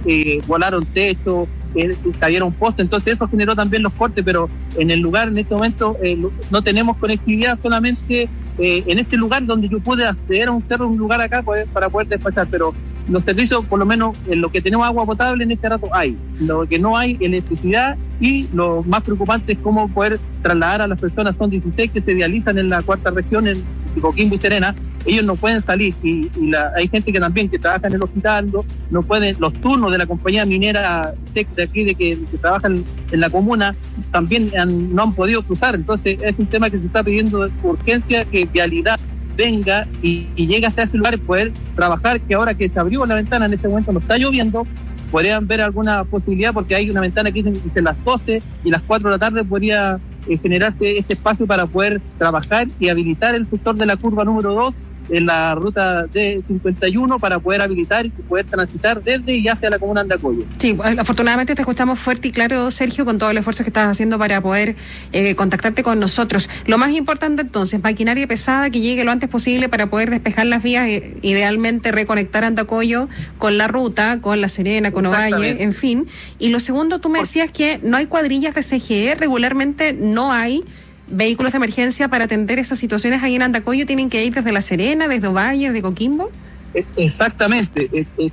volaron techos, cayeron postes, entonces eso generó también los cortes, pero en el lugar en este momento no tenemos conectividad, solamente en este lugar donde yo pude acceder a un cerro, un lugar acá para poder despachar, pero los servicios, por lo menos en lo que tenemos agua potable en este rato hay, lo que no hay electricidad, y lo más preocupante es cómo poder trasladar a las personas. Son 16 que se dializan en la cuarta región, en Coquimbo y Serena. Ellos no pueden salir, y hay gente que también que trabaja en el hospital, no pueden, los turnos de la compañía minera TEC de aquí, que trabajan en la comuna, también no han podido cruzar. Entonces es un tema que se está pidiendo de urgencia, que Vialidad venga y llegue hasta ese lugar y poder trabajar, que ahora que se abrió la ventana, en este momento no está lloviendo, podrían ver alguna posibilidad, porque hay una ventana que dice las 12 y las 4 de la tarde podría generarse este espacio para poder trabajar y habilitar el sector de la curva número 2 en la ruta D51 para poder habilitar y poder transitar desde y hacia la comuna de Andacollo. Sí, afortunadamente te escuchamos fuerte y claro, Sergio, con todo el esfuerzo que estás haciendo para poder contactarte con nosotros. Lo más importante entonces, maquinaria pesada que llegue lo antes posible para poder despejar las vías, idealmente reconectar Andacollo con la ruta, con La Serena, con Ovalle, en fin. Y lo segundo, tú me decías que no hay cuadrillas de CGE, regularmente no hay vehículos de emergencia para atender esas situaciones ahí en Andacollo. ¿Tienen que ir desde La Serena, desde Ovalle, de Coquimbo? Exactamente.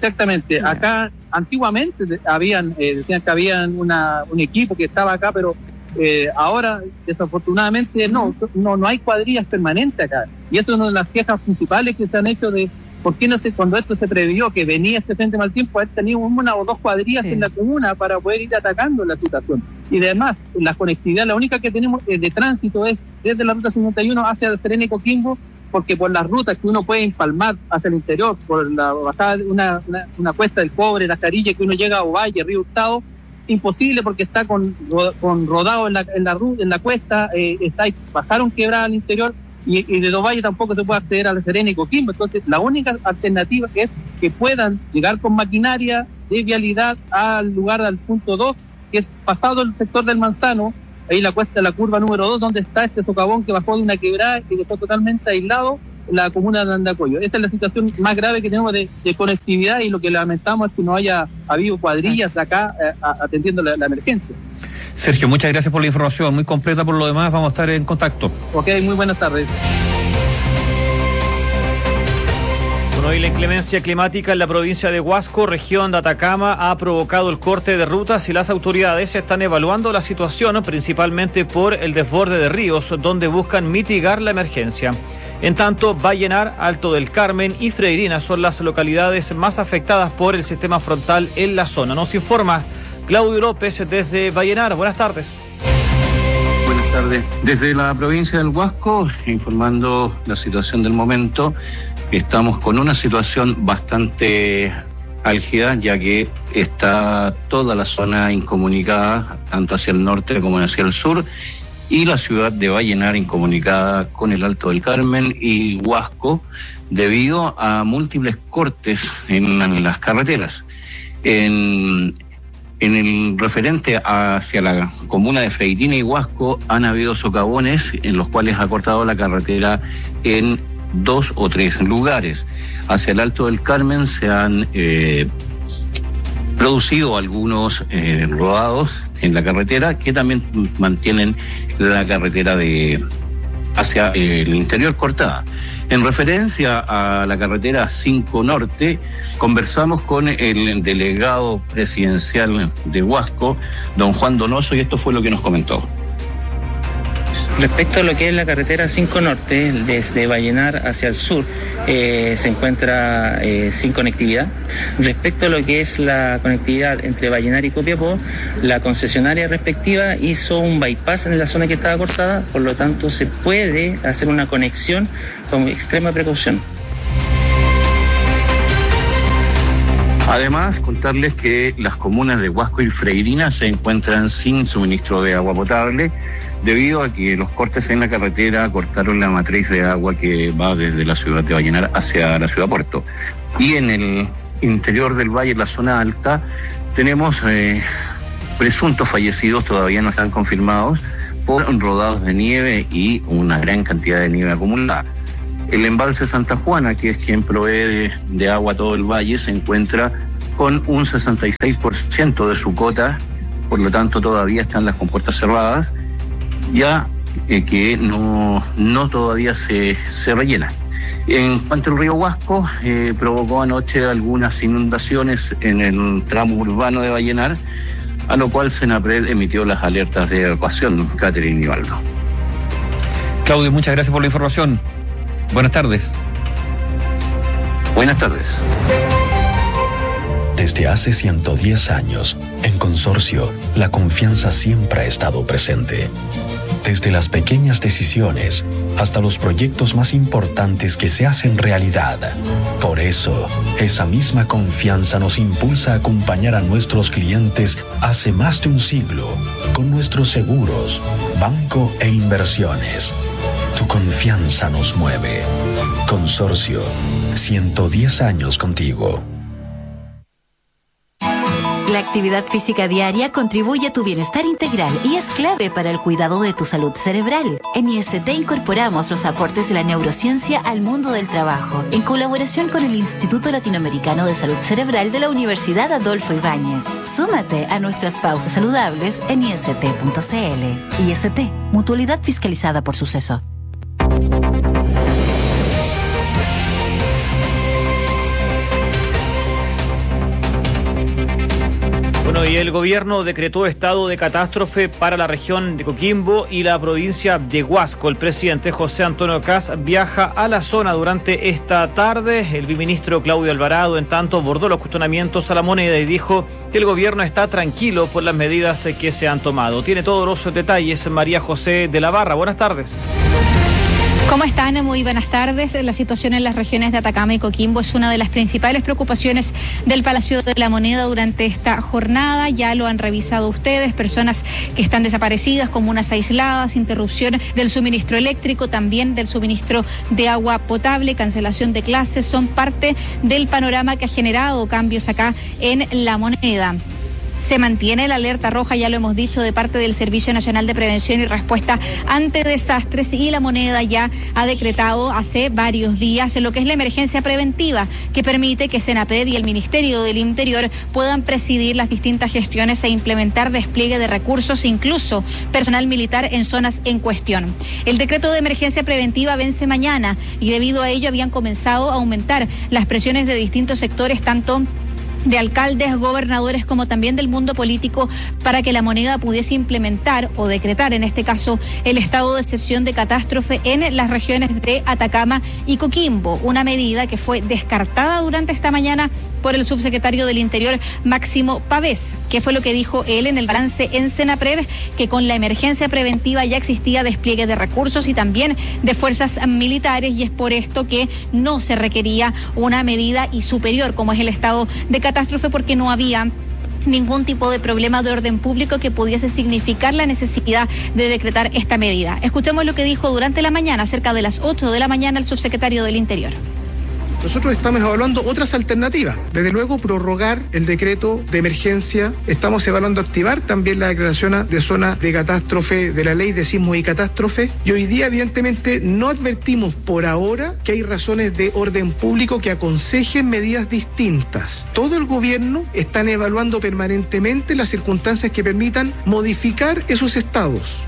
Acá antiguamente decían que habían un equipo que estaba acá, pero ahora desafortunadamente no hay cuadrillas permanentes acá, y eso es una de las quejas principales que se han hecho de por qué no sé, cuando esto se previó que venía este frente mal tiempo, haber tenido una o dos cuadrillas en la comuna para poder ir atacando la situación. Y además, la conectividad, la única que tenemos de tránsito es desde la ruta 51 hacia La Serena y Coquimbo, porque por las rutas que uno puede empalmar hacia el interior, por la bajada, una cuesta del Cobre, la Carilla, que uno llega a Ovalle, Río Hurtado, imposible, porque está con rodado en la cuesta, pasaron quebrada al interior, y de Ovalle tampoco se puede acceder a La Serena y Coquimbo. Entonces la única alternativa es que puedan llegar con maquinaria de Vialidad al lugar, al punto 2, que es pasado el sector del Manzano, ahí la cuesta, la curva número 2, donde está este socavón que bajó de una quebrada y dejó totalmente aislado la comuna de Andacollo. Esa es la situación más grave que tenemos de conectividad, y lo que lamentamos es que no haya habido cuadrillas acá atendiendo la emergencia. Sergio, muchas gracias por la información, muy completa por lo demás, vamos a estar en contacto. Ok, muy buenas tardes. Bueno, hoy la inclemencia climática en la provincia de Huasco, región de Atacama, ha provocado el corte de rutas, y las autoridades están evaluando la situación, principalmente por el desborde de ríos, donde buscan mitigar la emergencia. En tanto, Vallenar, Alto del Carmen y Freirina son las localidades más afectadas por el sistema frontal en la zona. Nos informa Claudio López desde Vallenar. Buenas tardes. Buenas tardes. Desde la provincia del Huasco, informando la situación del momento, estamos con una situación bastante álgida, ya que está toda la zona incomunicada, tanto hacia el norte como hacia el sur, y la ciudad de Vallenar incomunicada con el Alto del Carmen y Huasco, debido a múltiples cortes en las carreteras. En el referente hacia la comuna de Freirina y Huasco han habido socavones en los cuales ha cortado la carretera en 2 o 3 lugares. Hacia el Alto del Carmen se han producido algunos rodados en la carretera que también mantienen la carretera hacia el interior cortada. En referencia a la carretera 5 Norte, conversamos con el delegado presidencial de Huasco, don Juan Donoso, y esto fue lo que nos comentó. Respecto a lo que es la carretera 5 Norte, desde Vallenar hacia el sur, se encuentra sin conectividad. Respecto a lo que es la conectividad entre Vallenar y Copiapó, la concesionaria respectiva hizo un bypass en la zona que estaba cortada, por lo tanto se puede hacer una conexión con extrema precaución. Además, contarles que las comunas de Huasco y Freirina se encuentran sin suministro de agua potable, debido a que los cortes en la carretera cortaron la matriz de agua que va desde la ciudad de Vallenar hacia la ciudad Puerto. Y en el interior del valle, en la zona alta, tenemos presuntos fallecidos, todavía no están confirmados, por rodados de nieve y una gran cantidad de nieve acumulada. El embalse Santa Juana, que es quien provee de agua a todo el valle, se encuentra con un 66% de su cota, por lo tanto todavía están las compuertas cerradas, ya que no todavía se rellena. En cuanto al río Huasco, provocó anoche algunas inundaciones en el tramo urbano de Vallenar, a lo cual Senapred emitió las alertas de evacuación. Catherine y Valdo. Claudio, muchas gracias por la información. Buenas tardes. Buenas tardes. Desde hace 110 años, en Consorcio, la confianza siempre ha estado presente. Desde las pequeñas decisiones hasta los proyectos más importantes que se hacen realidad. Por eso, esa misma confianza nos impulsa a acompañar a nuestros clientes hace más de un siglo con nuestros seguros, banco e inversiones. Tu confianza nos mueve. Consorcio, 110 años contigo. La actividad física diaria contribuye a tu bienestar integral y es clave para el cuidado de tu salud cerebral. En IST incorporamos los aportes de la neurociencia al mundo del trabajo, en colaboración con el Instituto Latinoamericano de Salud Cerebral de la Universidad Adolfo Ibáñez. Súmate a nuestras pausas saludables en ist.cl. IST, mutualidad fiscalizada por Suceso. Bueno, y el gobierno decretó estado de catástrofe para la región de Coquimbo y la provincia de Huasco. El presidente José Antonio Kast viaja a la zona durante esta tarde. El viceministro Claudio Alvarado, en tanto, abordó los cuestionamientos a la moneda y dijo que el gobierno está tranquilo por las medidas que se han tomado. Tiene todos los detalles María José de la Barra. Buenas tardes. ¿Cómo están? Muy buenas tardes. La situación en las regiones de Atacama y Coquimbo es una de las principales preocupaciones del Palacio de la Moneda durante esta jornada. Ya lo han revisado ustedes, personas que están desaparecidas, comunas aisladas, interrupción del suministro eléctrico, también del suministro de agua potable, cancelación de clases, son parte del panorama que ha generado cambios acá en la moneda. Se mantiene la alerta roja, ya lo hemos dicho, de parte del Servicio Nacional de Prevención y Respuesta ante Desastres, y la moneda ya ha decretado hace varios días lo que es la emergencia preventiva, que permite que Senapred y el Ministerio del Interior puedan presidir las distintas gestiones e implementar despliegue de recursos, incluso personal militar en zonas en cuestión. El decreto de emergencia preventiva vence mañana y debido a ello habían comenzado a aumentar las presiones de distintos sectores, tanto de alcaldes, gobernadores, como también del mundo político, para que la moneda pudiese implementar o decretar, en este caso, el estado de excepción de catástrofe en las regiones de Atacama y Coquimbo, una medida que fue descartada durante esta mañana por el subsecretario del Interior, Máximo Pavés. ¿Qué fue lo que dijo él en el balance en Senapred? Que con la emergencia preventiva ya existía despliegue de recursos y también de fuerzas militares, y es por esto que no se requería una medida y superior como es el estado de catástrofe, porque no había ningún tipo de problema de orden público que pudiese significar la necesidad de decretar esta medida. Escuchemos lo que dijo durante la mañana, cerca de las 8 de la mañana, el subsecretario del Interior. Nosotros estamos evaluando otras alternativas. Desde luego, prorrogar el decreto de emergencia. Estamos evaluando activar también la declaración de zona de catástrofe de la ley de sismos y catástrofe. Y hoy día, evidentemente, no advertimos por ahora que hay razones de orden público que aconsejen medidas distintas. Todo el gobierno está evaluando permanentemente las circunstancias que permitan modificar esos estados.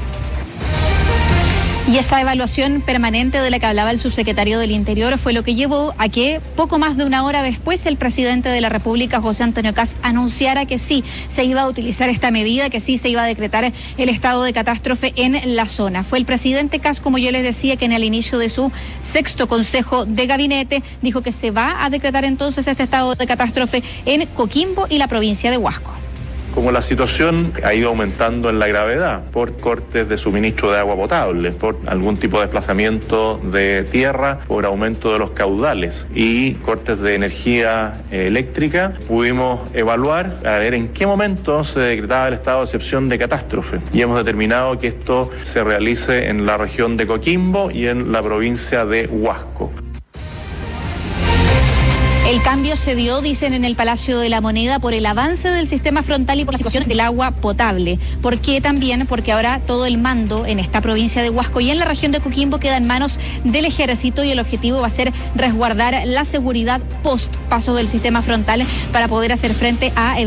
Y esa evaluación permanente de la que hablaba el subsecretario del Interior fue lo que llevó a que poco más de una hora después el presidente de la República, José Antonio Kast, anunciara que sí se iba a utilizar esta medida, que sí se iba a decretar el estado de catástrofe en la zona. Fue el presidente Kast, como yo les decía, que en el inicio de su 6º Consejo de Gabinete dijo que se va a decretar entonces este estado de catástrofe en Coquimbo y la provincia de Huasco. Como la situación ha ido aumentando en la gravedad por cortes de suministro de agua potable, por algún tipo de desplazamiento de tierra, por aumento de los caudales y cortes de energía eléctrica, pudimos evaluar a ver en qué momento se decretaba el estado de excepción de catástrofe, y hemos determinado que esto se realice en la región de Coquimbo y en la provincia de Huasco. El cambio se dio, dicen, en el Palacio de la Moneda por el avance del sistema frontal y por la situación del agua potable. ¿Por qué también? Porque ahora todo el mando en esta provincia de Huasco y en la región de Coquimbo queda en manos del Ejército y el objetivo va a ser resguardar la seguridad post paso del sistema frontal para poder hacer frente a